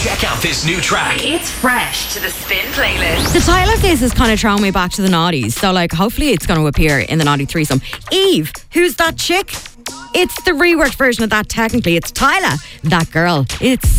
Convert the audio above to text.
Check out this new track. It's fresh to the Spin playlist. The title of this is kind of throwing me back to the noughties. So, like, hopefully it's going to appear in the naughty threesome. Eve, who's that chick? It's the reworked version of that, technically. It's Tyla, that girl. It's